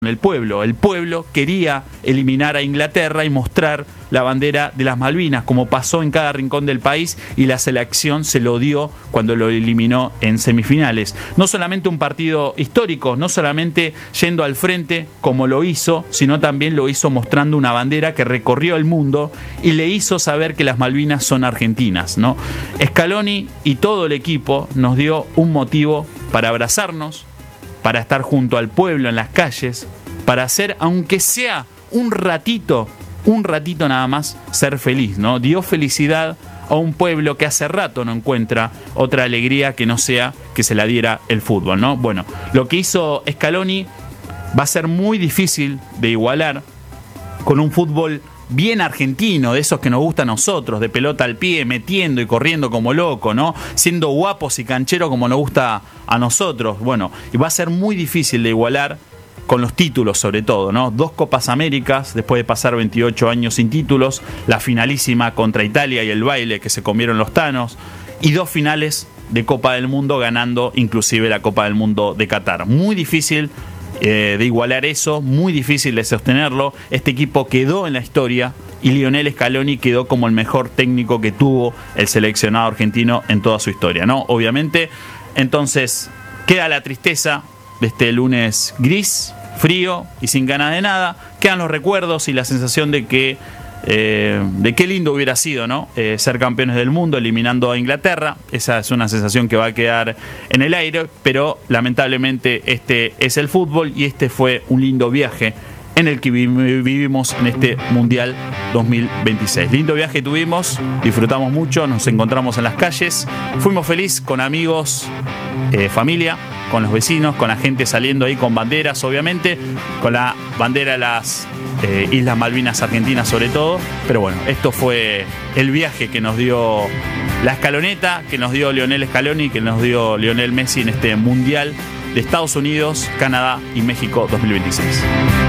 El pueblo quería eliminar a Inglaterra y mostrar la bandera de las Malvinas, como pasó en cada rincón del país, y la selección se lo dio cuando lo eliminó en semifinales. No solamente un partido histórico, no solamente yendo al frente como lo hizo, sino también lo hizo mostrando una bandera que recorrió el mundo y le hizo saber que las Malvinas son argentinas, ¿no? Scaloni y todo el equipo nos dio un motivo para abrazarnos, para estar junto al pueblo en las calles, para hacer, aunque sea un ratito nada más, ser feliz, ¿no? Dio felicidad a un pueblo que hace rato no encuentra otra alegría que no sea que se la diera el fútbol, ¿no? Bueno, lo que hizo Scaloni va a ser muy difícil de igualar con un fútbol bien argentino, de esos que nos gusta a nosotros, de pelota al pie, metiendo y corriendo como loco, ¿no? Siendo guapos y cancheros como nos gusta a nosotros. Bueno, y va a ser muy difícil de igualar con los títulos, sobre todo, ¿no? 2 Copas Américas, después de pasar 28 años sin títulos, la finalísima contra Italia y el baile que se comieron los tanos, y 2 finales de Copa del Mundo, ganando inclusive la Copa del Mundo de Qatar. Muy difícil de igualar eso, muy difícil de sostenerlo. Este equipo quedó en la historia y Lionel Scaloni quedó como el mejor técnico que tuvo el seleccionado argentino en toda su historia, ¿no? Obviamente, entonces queda la tristeza de este lunes gris, frío y sin ganas de nada. Quedan los recuerdos y la sensación de que de qué lindo hubiera sido, ¿no? Ser campeones del mundo eliminando a Inglaterra. Esa es una sensación que va a quedar en el aire, pero lamentablemente este es el fútbol y este fue un lindo viaje en el que vivimos en este Mundial 2026. Lindo viaje tuvimos, disfrutamos mucho, nos encontramos en las calles, fuimos felices con amigos, familia, con los vecinos, con la gente saliendo ahí con banderas, obviamente, con la bandera de las Islas Malvinas Argentinas sobre todo. Pero bueno, esto fue el viaje que nos dio la escaloneta, que nos dio Lionel Scaloni, que nos dio Lionel Messi en este Mundial de Estados Unidos, Canadá y México 2026.